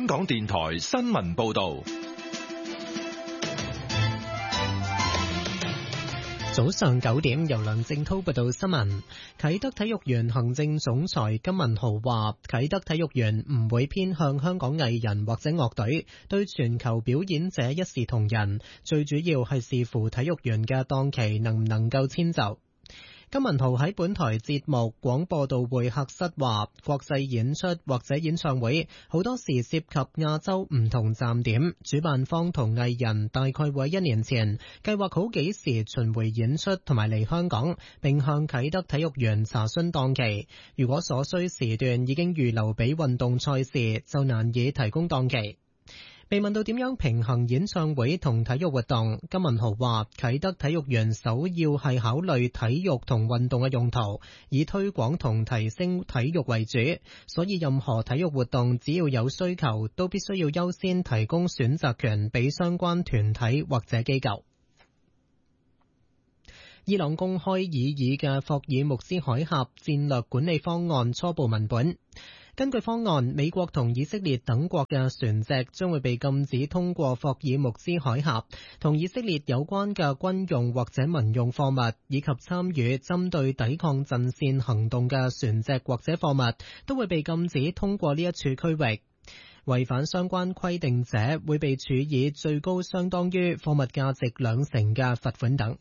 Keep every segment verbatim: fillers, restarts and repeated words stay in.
港電台新聞報道。 早上九點，由梁正濤報道新聞。啟德體育園行政總裁金文豪話，啟德體育園唔會偏向香港藝人或者樂隊，對全球表演者一視同仁，最主要係視乎體育園嘅檔期能唔能夠遷就。金文豪喺本台節目廣播道會客室話，國際演出或者演唱會好多時涉及亞洲唔同站點，主辦方同藝人大概會一年前計劃好幾時巡迴演出同埋嚟香港，並向啟德體育園查詢檔期。如果所需時段已經預留俾運動賽事，就難以提供檔期。被問到點樣平衡演唱會同體育活動，金文豪話：啟德體育園首要係考慮體育同運動嘅用途，以推廣同提升體育為主，所以任何體育活動只要有需求，都必須要優先提供選擇權俾相關團體或者機構。伊朗公開擬議嘅霍爾木茲海峽戰略管理方案初步文本。根據方案，美國同以色列等國嘅船隻將會被禁止通過霍爾木茲海峽，同以色列有關嘅軍用或者民用貨物，以及參與針對抵抗陣線行動嘅船隻或者貨物，都會被禁止通過呢一處區域。違反相關規定者會被處以最高相當於貨物價值兩成嘅罰款等。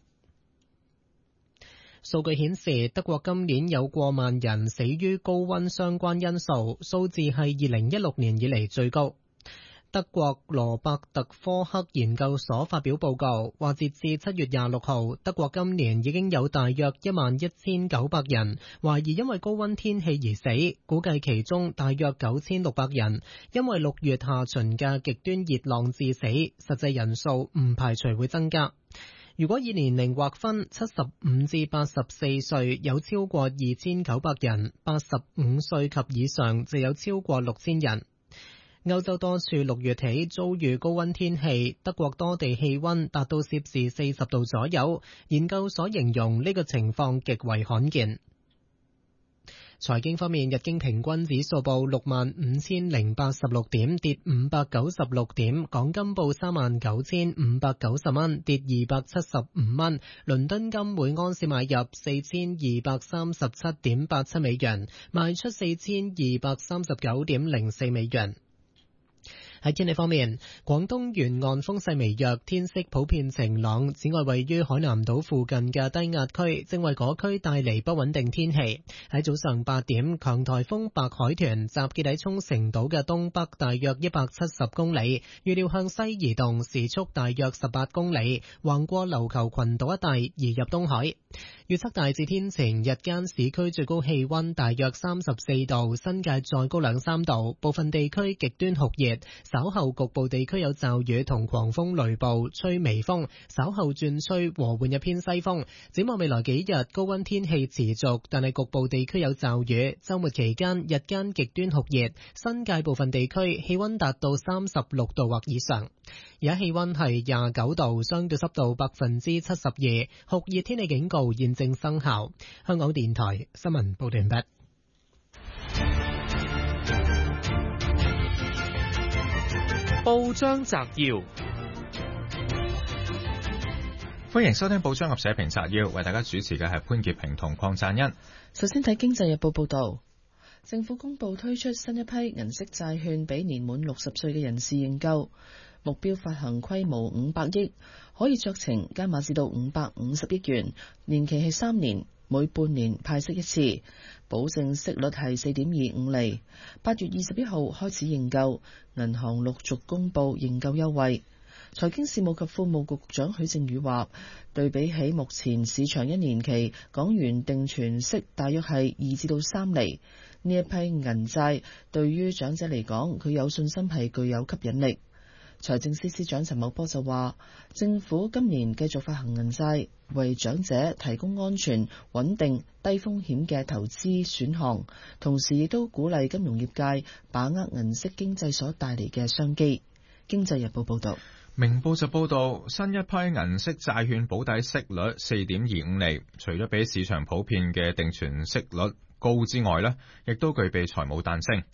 數據顯示，德國今年有過萬人死於高溫相關因素，數字係二零一六年以嚟最高。德國羅伯特科克研究所發表報告，話截至七月廿六號，德國今年已經有大約一萬一千九百人懷疑因為高溫天氣而死，估計其中大約九千六百人因為六月下旬嘅極端熱浪致死，實際人數唔排除會增加。如果以年齡劃分，七十五至八十四歲有超過二千九百人，八十五歲及以上就有超過六千人。歐洲多處六月起遭遇高溫天氣，德國多地氣溫達到攝氏四十度左右。研究所形容呢個情況極為罕見。財經方面，日經平均指數報六萬五千零八十六點，跌五百九十六點；港金報三萬九千五百九十蚊，跌二百七十五蚊。倫敦金每安士買入四千二百三十七點八七美元，賣出四千二百三十九點零四美元。喺天氣方面，廣東沿岸風勢微弱，天色普遍晴朗。此外，位於海南島附近嘅低壓區正為嗰區帶嚟不穩定天氣。喺早上八點，強颱風白海豚集結喺沖繩島嘅東北大約一百七十公里，預料向西移動，時速大約十八公里，橫過琉球群島一帶移入東海。預測大致天晴，日間市區最高氣溫大約三十四度，新界再高兩三度，部分地區極端酷熱。稍後局部地區有驟雨同狂風雷暴，吹微風，稍後轉吹和緩一偏西風。展望未來幾日，高溫天氣持續，但係局部地區有驟雨。週末期間日間極端酷熱，新界部分地區氣溫達到三十六度或以上。而家氣溫係廿九度，相對濕度百分之七十二，酷熱天氣警告現正生效。香港電台新聞報道完畢。 報章摘要，歡迎收聽報章及社評摘要，為大家主持嘅係潘潔平同鄺贊恩。 首先睇經濟日報報道，政府公布推出新一批銀色債券俾年滿六十歲嘅人士認購，目標發行規模五百億，可以酌情加碼至到五百五十億元，年期係三年，每半年派息一次，保證息率係四點二五厘。八月二十一號開始認購，銀行陸續公布認購優惠。財經事務及庫務局局長許正宇話，對比起目前市場一年期港元定存息大約係二至到三厘，呢一批銀債對於長者嚟講，佢有信心係具有吸引力。財政司司長陳茂波就話，政府今年繼續發行銀債，為長者提供安全、穩定、低風險嘅投資選項，同時亦都鼓勵金融業界把握銀色經濟所帶嚟嘅商機。經濟日報報道。 明報就報道，新一批銀色債券保底息率四點二五厘，除咗比市場普遍嘅定存息率高之外呢，亦都具備財務彈性。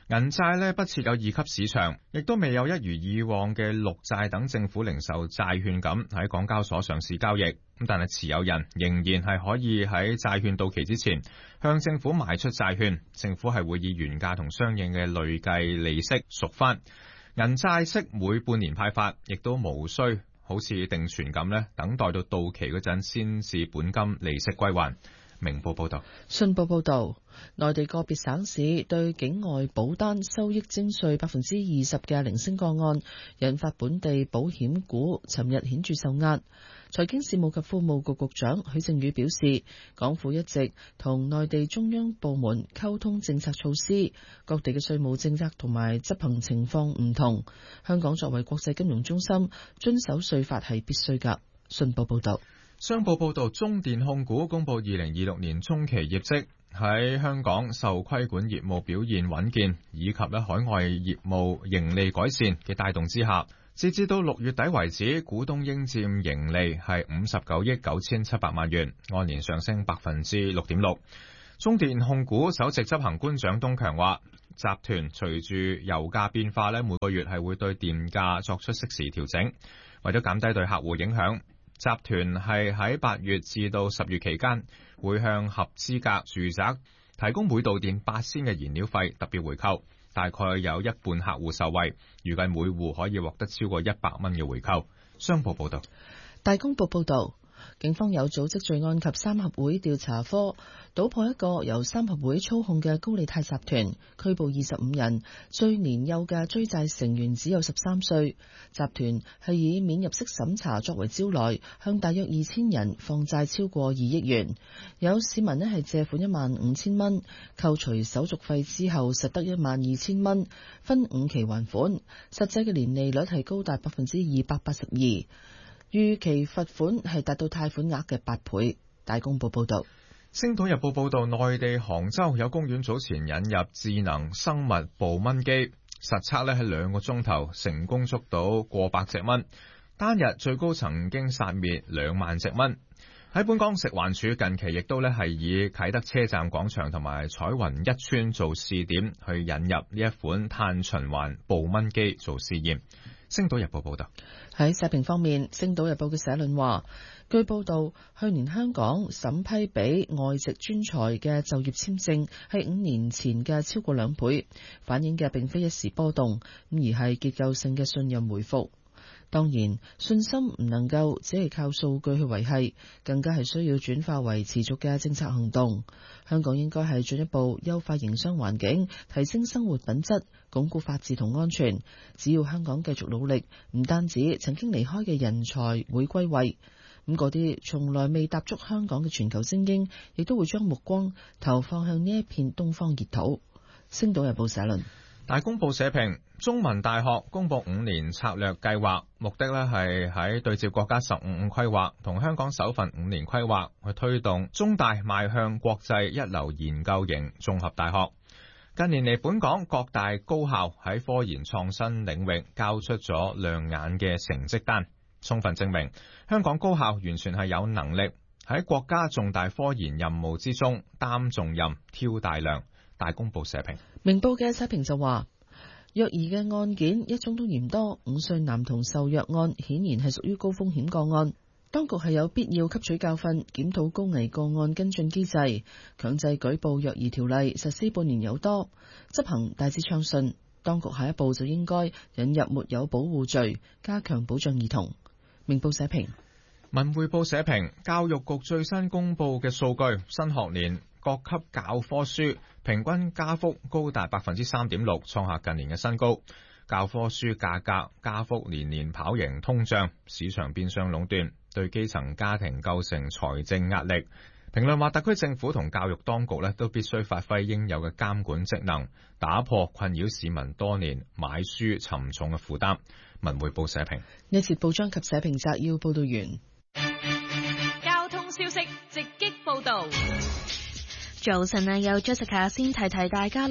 銀債呢不設有二級市場，亦都未有一如以往嘅綠債等政府零售債券咁喺港交所上市交易。咁但係持有人仍然係可以喺債券到期之前向政府賣出債券，政府係會以原價同相應嘅累計利息贖翻。銀債息每半年派發，亦都無需好似定存咁呢等待到到期嗰陣先至本金利息歸還。明報報道。 信報報道，內地個別省市對境外保單收益徵稅百分之二十嘅零星個案，引發本地保險股尋日顯著受壓。財經事務及庫務局局長許正宇表示，港府一直同內地中央部門溝通政策措施，各地嘅稅務政策同埋執行情況唔同。香港作為國際金融中心，遵守稅法係必須㗎。信報報道。 商報報道，中電控股公布二零二六年中期業績，喺香港受規管業務表現穩健，以及咧海外業務盈利改善嘅帶動之下，截至到六月底為止，股東應佔盈利係五十九億九千七百萬元，按年上升百分之六點六。中電控股首席執行官蔣東強話，集團隨住油價變化咧，每個月係會對電價作出適時調整，為咗減低對客戶影響。集團係喺八月至到十月期間，會向合資格住宅提供每度電八仙嘅燃料費特別回扣，大概有一半客戶受惠，預計每戶可以獲得超過一百蚊嘅回扣。商報報道。 大公報報道。警方有組織罪案及三合會調查科搗破一個由三合會操控嘅高利貸集團，拘捕二十五人，最年幼嘅追債成員只有十三歲。集團係以免入息審查作為招來，向大約二千人放債超過二億元。有市民呢係借款一萬五千蚊，扣除手續費之後實得一萬二千蚊，分五期還款，實際嘅年利率係高達百分之二百八十二。預期罰款係達到貸款額嘅八倍。大公報報道。 星島日報報道，內地杭州有公園早前引入智能生物捕蚊機，實測咧喺兩個鐘頭成功捉到過百隻蚊，單日最高曾經殺滅兩萬隻蚊。喺本港，食環署近期亦都咧係以啟德車站廣場同埋彩雲一村做試點，去引入呢一款碳循環捕蚊機做試驗。星島日報報道。 喺社評方面，星島日報嘅社論話，據報道，去年香港審批俾外籍專才嘅就業簽證係五年前嘅超過兩倍，反映嘅並非一時波動，而係結構性嘅信任回復。當然，信心唔能夠只係靠數據去維繫，更加係需要轉化為持續嘅政策行動。香港應該係進一步優化營商環境，提升生活品質，鞏固法治同安全。只要香港繼續努力，唔單止曾經離開嘅人才會歸位，咁嗰啲從來未踏足香港嘅全球精英，亦都會將目光投放向呢一片東方熱土。星島日報社論。 大公報社評，中文大學公布五年策略計劃，目的咧係喺對照國家十五五規劃同香港首份五年規劃，去推動中大邁向國際一流研究型綜合大學。近年嚟，本港各大高校喺科研創新領域交出咗亮眼嘅成績單，充分證明香港高校完全係有能力喺國家重大科研任務之中擔重任、挑大梁。大公報社評。 明報嘅社評就話，虐兒嘅案件一宗都嫌多，五歲男童受虐案顯然係屬於高風險個案，當局係有必要吸取教訓，檢討高危個案跟進機制，強制舉報虐兒條例實施半年有多，執行大致暢順。當局下一步就應該引入沒有保護罪，加強保障兒童。明報社評。 文匯報社評，教育局最新公布嘅數據，新學年各級教科書平均加幅高達百分之三點六，創下近年嘅新高。教科書價格加幅年年跑贏通脹，市場變相壟斷，對基層家庭構成財政壓力。評論話，特區政府同教育當局咧都必須發揮應有嘅監管職能，打破困擾市民多年買書沉重嘅負擔。文匯報社評。 呢節報章及社評摘要報道完。 交通消息直擊報道。 早晨啊，有 Jessica 先提提大家啦。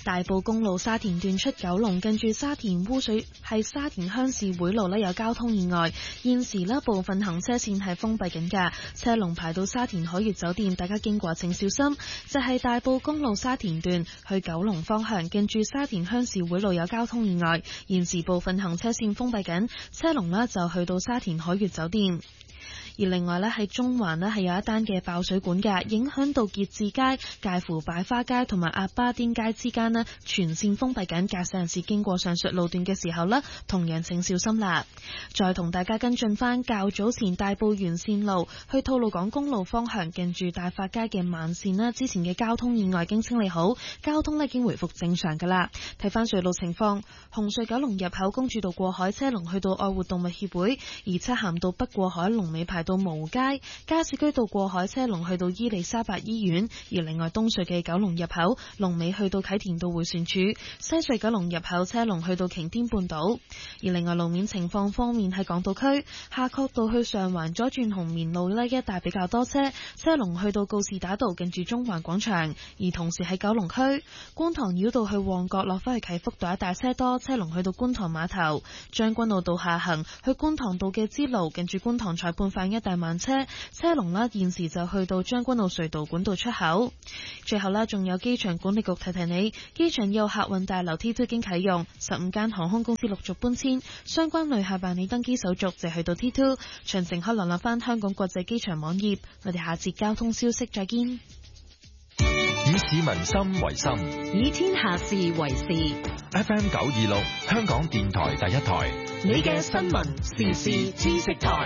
大埔公路沙田段出九龍，近住沙田污水係沙田鄉事會路呢有交通意外，現時呢部分行車線係封閉緊㗎，車龍排到沙田海悅酒店，大家經過請小心。就係、是、大埔公路沙田段去九龍方向，近住沙田鄉事會路有交通意外，現時部分行車線封閉緊，車龍呢就去到沙田海悅酒店。而另外呢，喺中環呢係有一單嘅爆水管嘅，影響到結志街介乎百花街同埋鴨巴甸街之間呢全線封閉緊，駕駛人士經過上述路段嘅時候呢，同樣請小心啦。再同大家跟進翻較早前大埔沿線路去吐露港公路方向，近住大發街嘅慢線啦，之前嘅交通意外已經清理好，交通呢已經回復正常噶啦。睇翻隧道情況，紅隧九龍入口公主道過海車龍去到愛護動物協會，而漆咸道北過海龍尾排到蕪街，加士居道過海車龍去到伊利沙伯醫院，而另外東隧嘅九龍入口龍尾去到啟田道迴旋處，西隧九龍入口車龍去到擎天半島。而另外路面情況方面，喺港島區夏慤道去上環左轉紅棉路呢一帶比較多車，車龍去到告士打道近住中環廣場，而同時喺九龍區觀塘繞道去旺角落返去啟福道一帶車多，車龍去到觀塘碼頭，將軍澳道下行去觀塘道嘅支路近住觀塘裁判法院一帶慢車，車龍啦現時就去到將軍澳隧道管道出口。最後啦，仲有機場管理局提提你，機場有客運大樓 T 二已經啟用，十五間航空公司陸續搬遷，相關旅客辦理登機手續就去到 T 二，詳情可瀏覽翻香港國際機場網頁。我哋下節交通消息再見。 以市民心為心， 以天下事為事。 F M 九二六，香港電台第一台， 你嘅新聞時事知識台。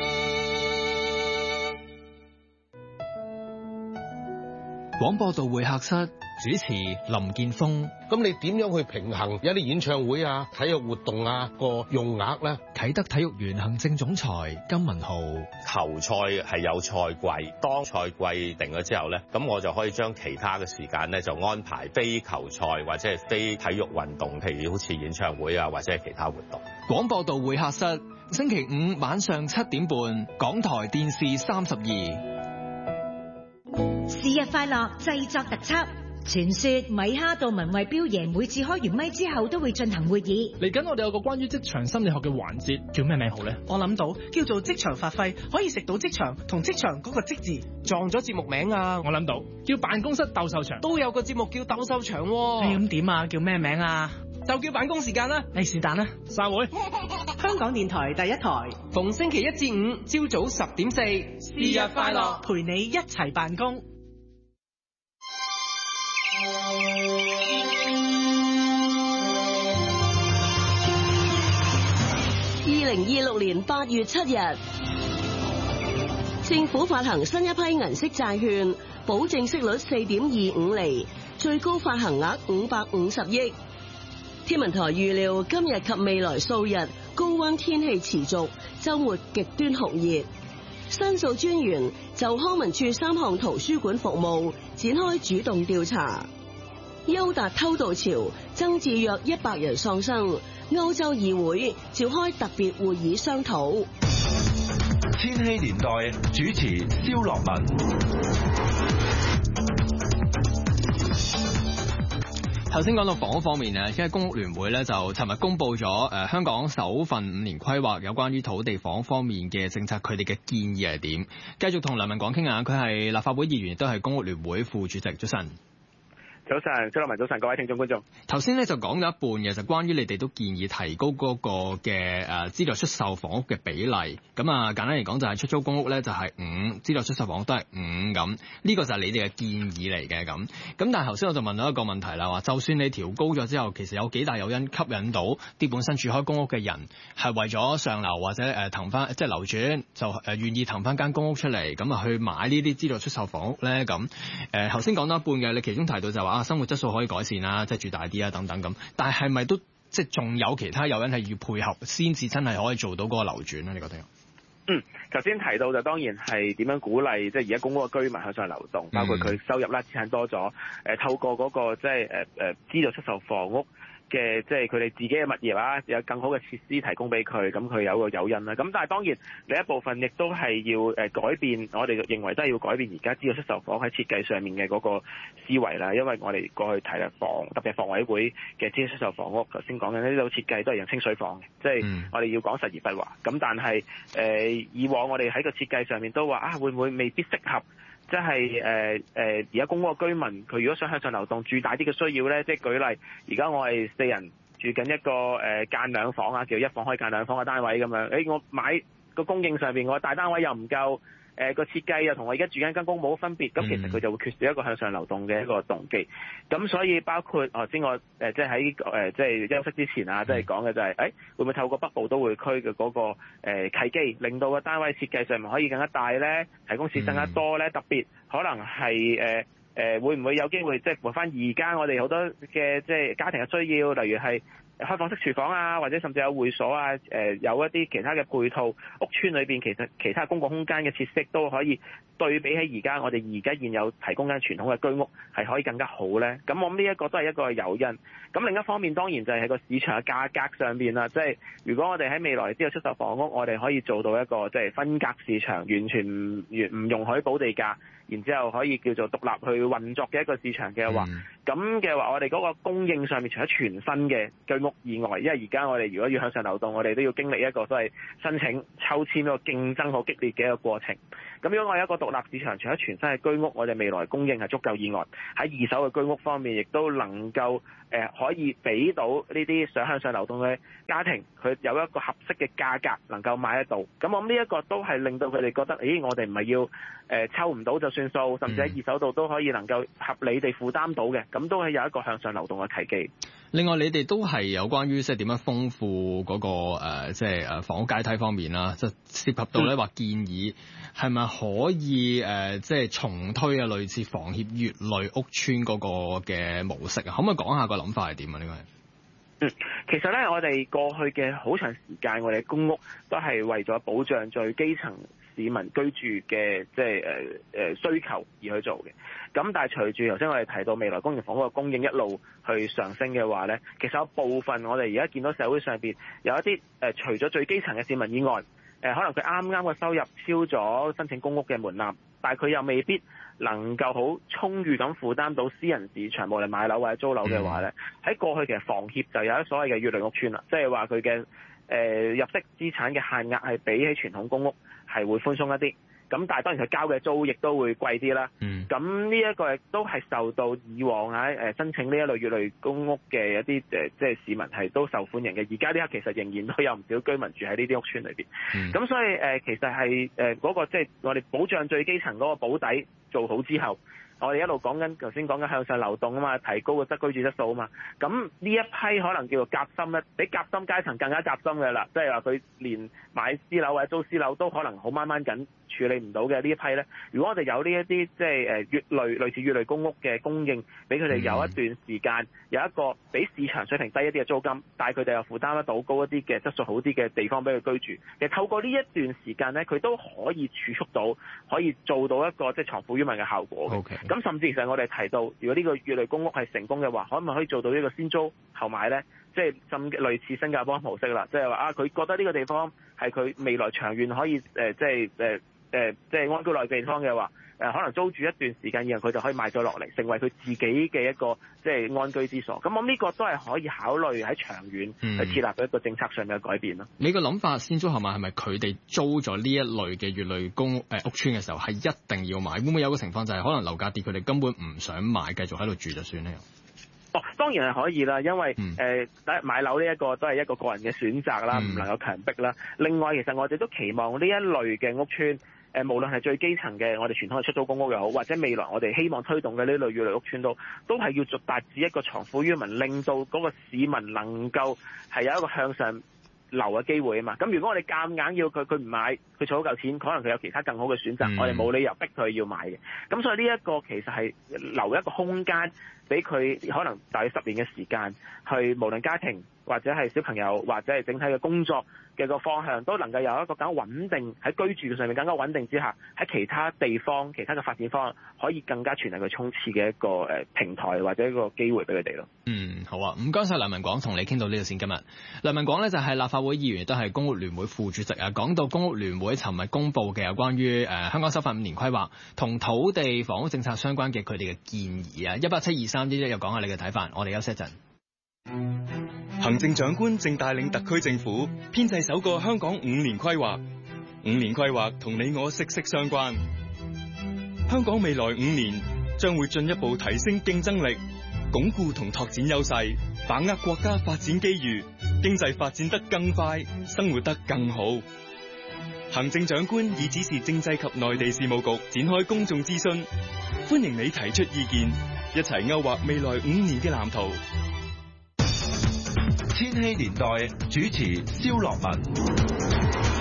廣播道會客室主持林建峰。 咁你點樣去平衡有啲演唱會啊、體育活動啊個用額咧？ 啟德體育園行政總裁金文豪。 球賽係有賽季，當賽季定咗之後咧，咁我就可以將其他嘅時間咧就安排非球賽或者係非體育運動，譬如好似演唱會啊或者係其他活動。 廣播道會客室星期五晚上七點半，港台電視三十二。 是日快樂製作特輯。傳說米哈杜文慧標爺每次開完咪之後都會進行會議。 嚟緊我哋有個關於職場心理學嘅環節，叫咩名好呢？ 我諗到叫做職場發揮，可以食到職場同職場嗰個職字撞咗節目名啊！ 我諗到叫辦公室鬥獸場， 都有個節目叫鬥獸場喎。係咁點啊？叫咩名啊？就叫辦公時間啦。誒是但啦， 散會。 香港電台第一台，逢星期一至五朝早十點四，是日快樂，陪你一齊辦公。 二零二六年八月七日，政府發行新一批銀色債券，保證息率四點二五厘，最高發行額五百五十億。天文台預料今日及未來數日高溫天氣持續，週末極端酷熱。申訴專員就康文署三項圖書館服務展開主動調查。優達偷渡潮增至約一百人喪生，歐洲議會召開特別會議商討。 千禧年代主持蕭樂文。 頭先講到房屋方面啊，即係公屋聯會咧就尋日公布咗誒、呃、香港首份五年規劃有關於土地房方面嘅政策，佢哋嘅建議係點？繼續同梁文廣傾下，佢係立法會議員，亦都係公屋聯會副主席。早晨。 早晨，張立文早晨，各位聽眾觀眾。 頭先咧就講咗一半嘅，就關於你哋都建議提高嗰個嘅誒資助出售房屋嘅比例。咁啊簡單嚟講就係出租公屋咧就係五，資助出售房屋都係五咁。呢個就係你哋嘅建議嚟嘅咁。咁但係頭先我就問到一個問題啦，話就算你調高咗之後，其實有幾大誘因吸引到啲本身住開公屋嘅人係為咗上樓或者誒騰翻即係流轉，就誒願意騰翻間公屋出嚟，咁啊去買呢啲資助出售房屋咧咁。誒頭先講到一半嘅，你其中提到就話。生活質素可以改善啦，即係住大啲啊，等等咁。但係係咪都即係仲有其他誘因係要配合，先至真係可以做到嗰個流轉咧？你覺得？ 嗯，頭先提到就當然係點樣鼓勵，即係而家公屋嘅居民向上流動，包括佢收入啦、資產多咗，誒透過嗰個即係誒誒資助出售房屋嘅即係佢哋自己嘅物業啊，有更好嘅設施提供俾佢，咁佢有個誘因啦。咁但係當然另一部分亦都係要誒改變，我哋認為都係要改變而家資助出售房喺設計上面嘅嗰個思維啦。因為我哋過去睇啦房，特別係房委會嘅資助出售房屋，頭先講緊呢度設計都係用清水房嘅，即係我哋要講實而不華。咁但係誒、呃、以往我哋喺個設計上面都話啊，會唔會未必適合？即係誒誒，而家公屋嘅居民，佢如果想向上流動，住大啲嘅需要咧，即係舉例，而家我係四人住緊一個誒間兩房啊，叫一房可以間兩房嘅單位咁樣。誒，我買個供應上邊，我大單位又唔夠，誒個設計又同我而家住緊間公冇分別，咁其實佢就會缺少一個向上流動嘅一個動機。咁所以包括頭先我誒即係喺誒即係休息之前啊，即係講嘅就係誒會唔會透過北部都會區嘅嗰個誒契機，令到個單位設計上面可以更加大咧，提供設更加多咧，特別可能係誒誒會唔會有機會即係回翻而家我哋好多嘅即係家庭嘅需要，例如係開放式廚房啊，或者甚至有會所啊，誒有一啲其他嘅配套，屋邨裏邊其實其他公共空間嘅設施都可以對比起而家我哋而家現有提供緊傳統嘅居屋係可以更加好咧。咁我諗呢一個都係一個誘因。咁另一方面當然就係喺個市場嘅價格上邊啦，即係如果我哋喺未來之後出售房屋，我哋可以做到一個即係分隔市場，完全唔唔容許補地價，然之後可以叫做獨立去運作嘅一個市場嘅話，咁嘅話我哋嗰個供應上面除咗全新嘅居屋以外，因為而家我哋如果要向上流動，我哋都要經歷一個所謂申請抽籤一個競爭好激烈嘅一個過程。咁如果我有一個獨立市場，除咗全新嘅居屋，我哋未來供應係足夠以外，喺二手嘅居屋方面，亦都能夠誒、呃、可以俾到呢啲想向上流動嘅家庭，佢有一個合適嘅價格能夠買得到。咁我諗呢一個都係令到佢哋覺得，咦，我哋唔係要誒、呃、抽唔到就算數，甚至喺二手度都可以能夠合理地負擔到嘅，咁都係有一個向上流動嘅契機。 另外，你哋都係有關於即係點樣豐富嗰、那個誒，即係誒房屋階梯方面啦，就涉及到咧話建議係咪可以誒，即係重推啊類似房協乙類屋邨嗰個嘅模式啊？可唔可以講下個諗法係點啊？呢個係嗯，其實咧，我哋過去嘅好長時間，我哋公屋都係為咗保障最基層市民居住嘅即係誒誒需求而去做嘅。咁但係隨住頭先我哋提到未來公營房屋嘅供應一路去上升嘅話咧，其實有部分我哋而家見到社會上邊有一啲誒、呃，除咗最基層嘅市民以外，誒、呃、可能佢啱啱嘅收入超咗申請公屋嘅門檻，但係佢又未必能夠好充裕咁負擔到私人市場，無論買樓或者租樓嘅話咧，喺、嗯、過去其實房協就有一所謂嘅乙類屋邨啦，即係話佢嘅誒入息資產嘅限額係比起傳統公屋係會寬鬆一啲。咁但係當然佢交嘅租亦都會貴啲啦。咁呢一個亦都係受到以往喺誒申請呢一類乙類公屋嘅一啲誒即係市民係都受歡迎嘅。而家呢刻其實仍然都有唔少居民住喺呢啲屋邨裏邊。咁、嗯、所以誒、呃、其實係誒嗰個即係我哋保障最基層嗰個保底做好之後，我哋一路講緊頭先講緊向上流動啊嘛，提高個質居住質素啊嘛。咁呢一批可能叫做夾心咧，比夾心階層更加夾心嘅啦，即係話佢連買私樓或者租私樓都可能好掹掹緊處理唔到嘅呢一批咧。如果我哋有呢一啲即係誒乙類類似乙類公屋嘅供應，俾佢哋有一段時間、嗯、有一個比市場水平低一啲嘅租金，但係佢哋又負擔得到高一啲嘅質素好啲嘅地方俾佢居住。其實透過呢一段時間咧，佢都可以儲蓄到，可以做到一個即係藏富於民嘅效果嘅。Okay. 咁甚至其實我哋提到，如果呢個乙類公屋係成功嘅話，可唔可以做到呢個先租後買咧？即係甚類似新加坡模式啦，即係話啊，佢覺得呢個地方係佢未來長遠可以誒、呃，即係誒誒，即係安居樂業嘅地方嘅話，誒、呃、可能租住一段時間，然後佢就可以賣咗落嚟，成為佢自己嘅一個即係安居之所。咁我諗呢個都係可以考慮喺長遠去設立一個政策上面嘅改變咯。 你個諗法先租後買係咪佢哋租咗呢一類嘅乙類公屋誒屋邨嘅時候係一定要買？會唔會有個情況就係可能樓價跌，佢哋根本唔想買，繼續喺度住就算咧？ 哦，當然係可以啦，因為誒、嗯呃、買樓呢一個都係一個個人嘅選擇啦，唔、嗯、能夠強迫啦。另外，其實我哋都期望呢一類嘅屋邨，誒、呃、無論係最基層嘅我哋傳統嘅出租公屋又好，或者未來我哋希望推動嘅呢類乙類屋邨都，都係要做達至一個藏富於民，令到嗰個市民能夠係有一個向上流嘅機會啊嘛。咁如果我哋夾硬要佢佢唔買， 佢儲好夠錢，可能佢有其他更好嘅選擇， 嗯、 我哋冇理由逼佢要買嘅。咁所以呢一個其實係留一個空間俾佢，可能大約十年嘅時間，去無論家庭或者係小朋友或者係整體嘅工作嘅個方向，都能夠有一個更加穩定喺居住上面更加穩定之下，喺其他地方、其他嘅發展方向可以更加全力去衝刺嘅一個誒平台或者一個機會俾佢哋咯。 嗯，好啊，唔該晒梁文廣，同你傾到呢度先。今日梁文廣呢就係立法會議員，都係公屋聯會副主席啊。講到公屋聯會尋日公布嘅有關於誒、呃、香港首發五年規劃同土地房屋政策相關嘅佢哋嘅建議啊，一八七二三一一又講下你嘅睇法。我哋休息一陣。 行政長官正帶領特區政府編製首個香港五年規劃，五年規劃同你我息息相關。香港未來五年將會進一步提升競爭力，鞏固同拓展優勢，把握國家發展機遇，經濟發展得更快，生活得更好。行政長官已指示政制及內地事務局展開公眾諮詢，歡迎你提出意見，一齊勾畫未來五年嘅藍圖。 千禧年代主持蕭樂文。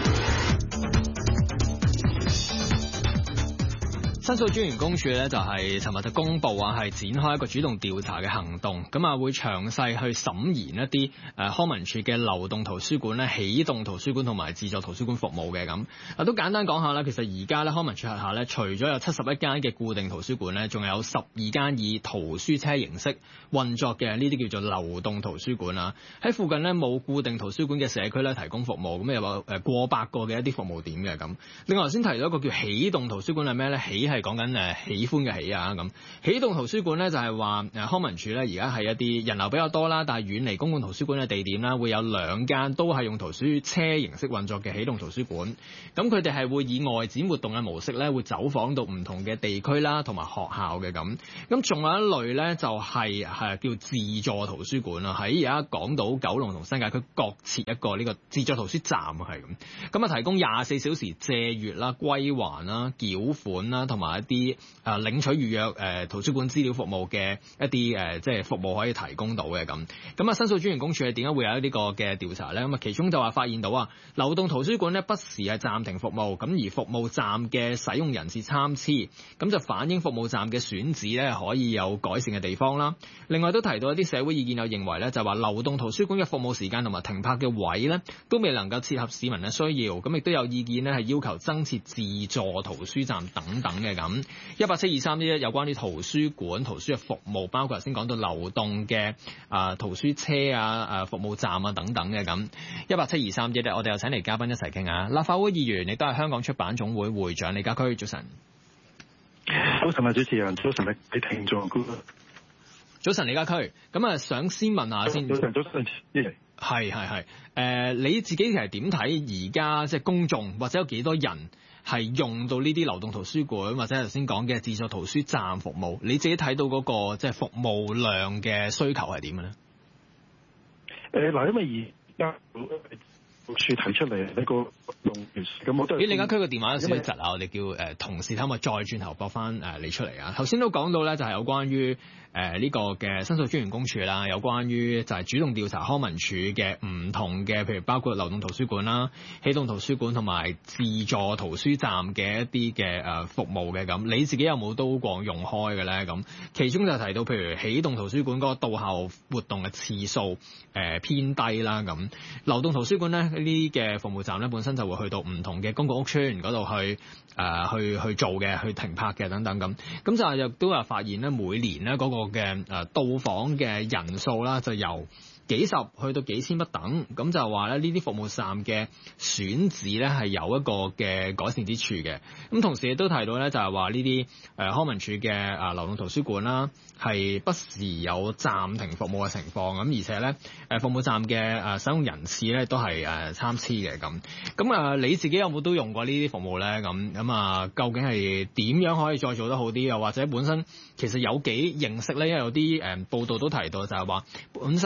申訴專員公署咧就係尋日就公布啊，係展開一個主動調查嘅行動，咁啊會詳細去審研一啲誒康文署嘅流動圖書館咧、起動圖書館同埋自助圖書館服務嘅咁啊，都簡單講下啦。其實而家咧康文署轄下咧，除咗有七十一間嘅固定圖書館咧，仲有十二間以圖書車形式運作嘅呢啲叫做流動圖書館啊。喺附近咧冇固定圖書館嘅社區咧提供服務，咁又有誒過百個嘅一啲服務點嘅咁。另外頭先提到一個叫起動圖書館係咩咧？起係講緊誒喜歡嘅喜啊咁，起動圖書館咧就係話誒康文署咧而家係一啲人流比較多啦，但係遠離公共圖書館嘅地點啦，會有兩間都係用圖書車形式運作嘅起動圖書館。咁佢哋係會以外展活動嘅模式咧，會走訪到唔同嘅地區啦，同埋學校嘅咁。咁仲有一類咧就係係叫自助圖書館啦，喺而家港島、九龍同新界區各設一個呢個自助圖書站啊，係咁。咁啊提供廿四小時借閱啦、歸還啦、繳款啦，同埋一啲啲誒領取預約誒、呃、圖書館資料服務嘅一啲誒、呃、即係服務可以提供到嘅咁。咁啊，申訴專員公署係點解會有呢個嘅調查咧？咁啊，其中就話發現到啊，流動圖書館咧不時係暫停服務，咁而服務站嘅使用人士參差，咁就反映服務站嘅選址咧可以有改善嘅地方啦。另外都提到一啲社會意見，有認為咧就話流動圖書館嘅服務時間同埋停泊嘅位咧都未能夠切合市民嘅需要，咁亦都有意見咧係要求增設自助圖書站等等嘅咁。一八七二三一一有關於圖書館圖書嘅服務，包括頭先講到流動嘅啊、呃、圖書車啊、誒、呃、服務站啊等等嘅咁。一八七二三一一，我哋又請嚟嘉賓一齊傾下。立法會議員亦都係香港出版總會會長李家駒，早晨。 早晨啊，主持人，早晨啊，你聽眾。 早晨，李家駒。咁啊，想先問下先。 早晨，早晨， 係係係。誒、呃，你自己係點睇而家即係公眾或者有幾多人係用到呢啲流動圖書館或者頭先講嘅自助圖書站服務？你自己睇到嗰、那個即係、就是、服務量嘅需求係點嘅咧？ 誒嗱、呃，因為而家署提出嚟呢個用咁我都咦，李家駒個電話有少少窒啊！我哋叫誒、呃、同事睇下再轉頭撥翻誒你出嚟啊！頭先都講到咧，就係有關於誒呢、呃這個嘅申訴專員公署啦，有關於就係主動調查康文署嘅唔同嘅，譬如包括流動圖書館啦、起動圖書館同埋自助圖書站嘅一啲嘅誒服務嘅咁，你自己有冇都過用開嘅咧？咁其中就提到譬如起動圖書館嗰個到校活動嘅次數誒、呃、偏低啦，咁流動圖書館咧呢啲嘅服務站咧本身就會去到唔同嘅公共屋邨嗰度去誒、呃、去去做嘅，去停泊嘅等等咁，咁就係亦都係發現咧每年咧嗰個嘅誒到訪嘅人數啦，就由幾十去到幾千不等，咁就話咧呢啲服務站嘅選址咧係有一個嘅改善之處嘅。咁同時亦都提到咧就係話呢啲誒康文署嘅誒流動圖書館啦，係不時有暫停服務嘅情況，咁而且咧誒服務站嘅誒使用人次咧都係誒參差嘅咁。咁啊你自己有冇都用過呢啲服務咧？咁咁啊究竟係點樣可以再做得好啲？又或者本身其實有幾認識咧？因為有啲誒報道都提到就係話本身究竟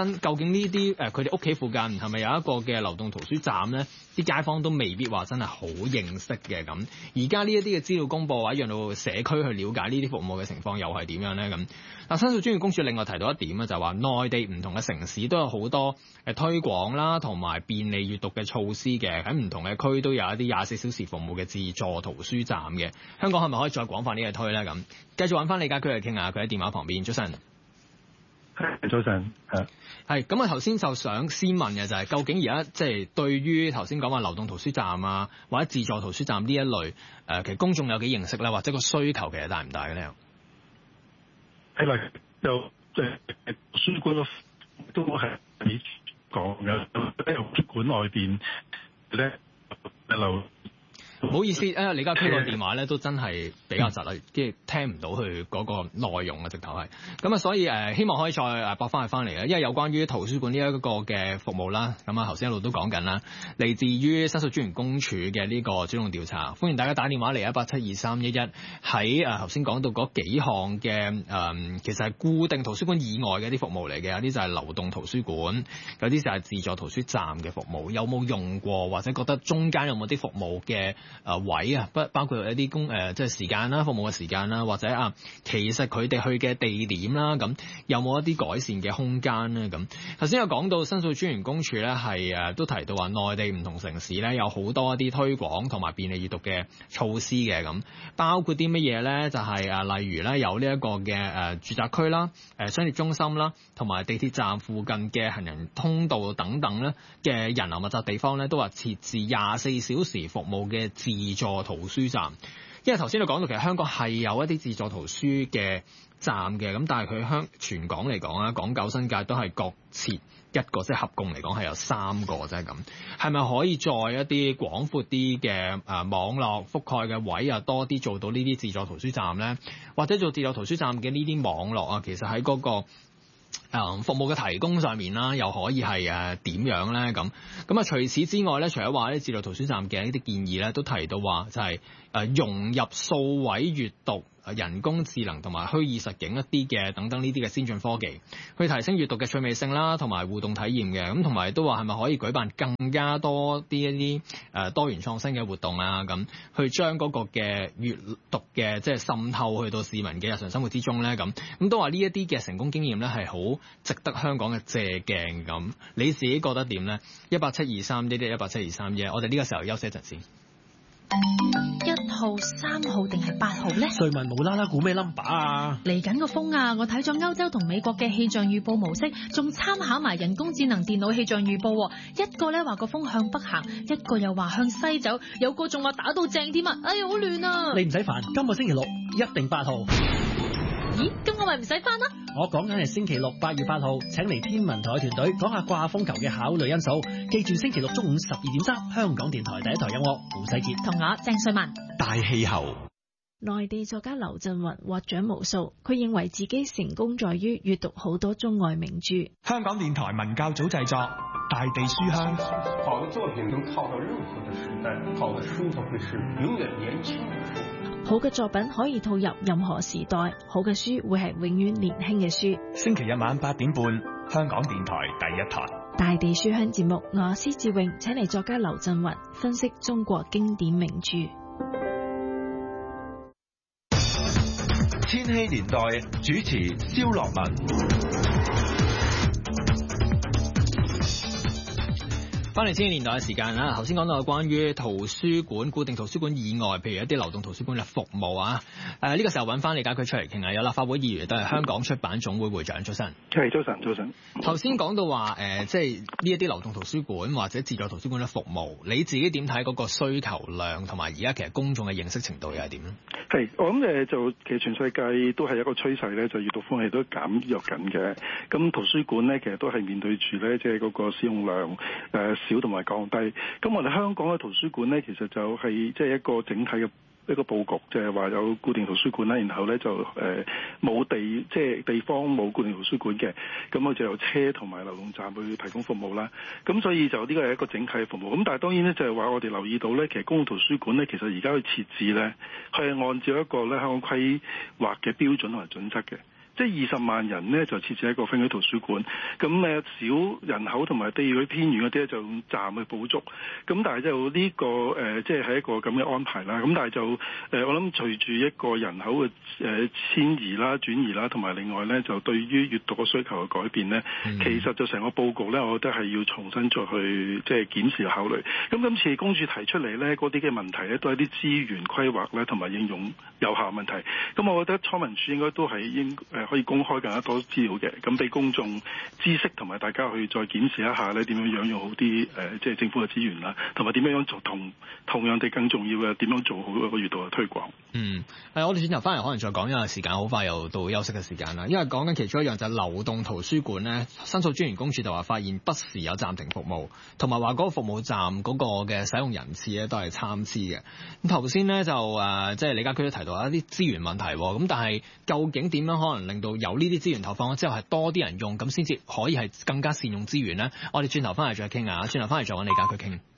竟呢啲誒佢哋屋企附近係咪有一個嘅流動圖書站咧？啲街坊都未必話真係好認識嘅咁。而家呢一啲嘅資料公佈或者讓到社區去了解呢啲服務嘅情況又係點樣咧咁？嗱，申訴專員公署另外提到一點啊，就係話內地唔同嘅城市都有好多誒推廣啦，同埋便利閱讀嘅措施嘅，喺唔同嘅區都有一啲廿四小時服務嘅自助圖書站嘅。香港係咪可以再廣泛呢個推咧？咁繼續揾翻李家駒嚟傾下，佢喺電話旁邊。早晨。 早晨，係係咁啊！頭先就想先問嘅就係、是，究竟而家即係對於頭先講話流動圖書站啊，或者自助圖書站呢一類誒、呃，其實公眾有幾認識咧，或者個需求其實大唔大嘅咧？ 睇嚟就即係書館都係你講嘅，喺圖書館外邊咧一路。 唔好意思，誒李家駒個電話咧都真係比較窒啊，即係聽唔到佢嗰個內容啊，直頭係咁啊，所以誒、呃、希望可以再誒駁翻佢翻嚟啊，因為有關於圖書館呢一個嘅服務啦，咁啊頭先一路都講緊啦，嚟自於申訴專員公署嘅呢個主動調查，歡迎大家打電話嚟一八七二三一一，喺誒頭先講到嗰幾項嘅誒，其實係固定圖書館以外嘅一啲服務嚟嘅，有啲就係流動圖書館，有啲就係自助圖書站嘅服務，有冇用過或者覺得中間有冇啲服務嘅？誒、呃、位啊，不包括一啲公誒即係時間啦，服務嘅時間啦，或者啊，其實佢哋去嘅地點啦，咁有冇一啲改善嘅空間咧？咁頭先有講到申訴專員公署咧，係誒都提到話內地唔同城市咧有好多一啲推廣同埋便利閱讀嘅措施嘅，咁包括啲乜嘢咧？就係、是、誒例如咧有呢一個嘅誒、呃、住宅區啦、誒商業中心啦，同埋地鐵站附近嘅行人通道等等咧嘅人流密集地方咧，都話設置廿四小時服務嘅自助圖書站。因為頭先你講到其實香港係有一啲自助圖書嘅站嘅，咁但係佢香全港嚟講啦，港九新界都係各設一個，即係合共嚟講係有三個啫咁。係咪可以再一啲廣闊啲嘅誒網絡覆蓋嘅位啊多啲做到呢啲自助圖書站咧？或者做自助圖書站嘅呢啲網絡啊，其實喺嗰個誒服務嘅提供上面啦，又可以係誒點樣咧？咁咁啊，除此之外咧，除咗話啲自助圖書站嘅呢啲建議咧，都提到話就係誒融入數位閱讀、人工智能同埋虛擬實境一啲嘅等等呢啲嘅先進科技，去提升閱讀嘅趣味性啦，同埋互動體驗嘅。咁同埋都話係咪可以舉辦更加多啲一啲誒多元創新嘅活動啊？咁去將嗰個嘅閱讀嘅即係滲透去到市民嘅日常生活之中咧？咁咁都話呢一啲嘅成功經驗咧係好值得香港嘅借鏡咁。你自己覺得點咧？一八七二三一一一八七二三一，我哋呢個時候休息一陣先。 一號、三號定係八號呢？ 瑞文冇啦啦估咩 number 啊？ 嚟緊個風啊！我睇咗歐洲同美國嘅氣象預報模式，仲參考埋人工智能電腦氣象預報。一個咧話個風向北行，一個又話向西走，有個仲話打到正添啊！哎呀，好亂啊！ 你唔使煩，今個星期六一定八號。 咦？咁我咪唔使返啦？ 我講緊係星期六八月八號，請嚟天文台團隊講下掛風球嘅考慮因素。記住星期六中午十二點三，香港電台第一台有我胡世傑同我鄭瑞文。 大氣候。 內地作家劉震雲獲獎無數，佢認為自己成功在於閱讀好多中外名著。 香港電台文教組製作《大地書香》。 好的作品能套到任何的時代，好的書就會是永遠年輕的書。 好嘅作品可以套入任何時代，好嘅書會係永遠年輕嘅書。 星期日晚八點半，香港電台第一台《 大地書香》節目，我施志穎請嚟作家劉震雲分析中國經典名著。 千禧年代主持蕭樂文。 翻嚟千禧年代嘅時間啦，頭先講到關於圖書館、固定圖書館以外，譬如一啲流動圖書館嘅服務啊。誒、呃、呢、這個時候揾翻李家駒出嚟傾下，有立法會議員都係香港出版總會會長，早晨。 係早晨，早晨。 頭先講到話誒、呃，即係呢一啲流動圖書館或者自助圖書館嘅服務，你自己點睇嗰個需求量同埋而家其實公眾嘅認識程度又係點咧？ 係，我諗誒就其實全世界都係一個趨勢咧，就閱讀風氣都減弱緊嘅。咁圖書館咧，其實都係面對住咧，即係嗰個使用量誒、呃、少同埋降低。咁我哋香港嘅圖書館咧，其實就係即係一個整體嘅一個佈局，就係話有固定圖書館啦，然後咧就誒冇地即係地方冇固定圖書館嘅，咁我就由車同埋流動站去提供服務啦。咁所以就呢個係一個整體嘅服務。咁但係當然咧就係話我哋留意到咧，其實公共圖書館咧其實而家去設置咧，係按照一個咧香港規劃嘅標準同埋準則嘅。 即係二十萬人呢，就設置一個分區圖書館。咁誒少人口同埋地區偏遠嗰啲咧就用站去補足。咁但係就呢、這個誒即係係一個咁嘅安排啦。咁但係就誒、呃、我諗隨住一個人口嘅誒遷移啦、轉移啦，同埋另外咧就對於閱讀嘅需求嘅改變咧，嗯、其實就成個報告咧，我覺得係要重新再去即係檢視考慮。咁今次公署提出嚟咧嗰啲嘅問題咧，都係啲資源規劃咧同埋應用有效問題。咁我覺得康文署應該都係應誒可以公開更加多資料嘅，咁俾公眾知識同埋大家去再檢視一下咧點樣樣用好啲誒即係政府嘅資源啦，同埋點樣樣做同同樣地更重要嘅點樣做好一個閱讀嘅推廣。 嗯，誒我哋轉頭翻嚟可能再講，因為時間好快又到休息嘅時間啦。因為講緊其中一樣就係流動圖書館咧，申訴專員公署就話發現不時有暫停服務，同埋話嗰個服務站嗰個嘅使用人次咧都係參差嘅。咁頭先咧就誒即係李家駒都提到一啲資源問題，咁但係究竟點樣可能令到有呢啲資源投放咗之後係多啲人用，咁先至可以係更加善用資源咧？我哋轉頭翻嚟再傾啊，轉頭翻嚟再揾李家駒傾。